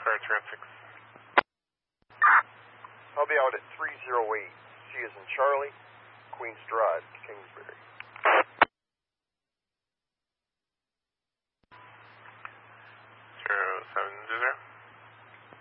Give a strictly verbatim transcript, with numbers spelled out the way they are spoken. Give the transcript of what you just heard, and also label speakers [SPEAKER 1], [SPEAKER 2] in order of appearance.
[SPEAKER 1] car traffic.
[SPEAKER 2] I'll be out at three oh eight. C as in Charlie, Queens Drive, Kingsbury.
[SPEAKER 1] Zero seven zero.